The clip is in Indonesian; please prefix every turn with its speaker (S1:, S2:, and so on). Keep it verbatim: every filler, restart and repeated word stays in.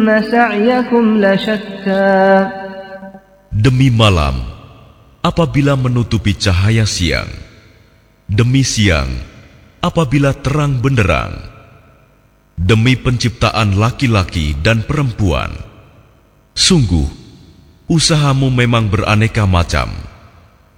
S1: سعيكم لشتى.
S2: Demi malam, apabila menutupi cahaya siang, demi siang, apabila terang benderang, demi penciptaan laki-laki dan perempuan, sungguh, usahamu memang beraneka macam.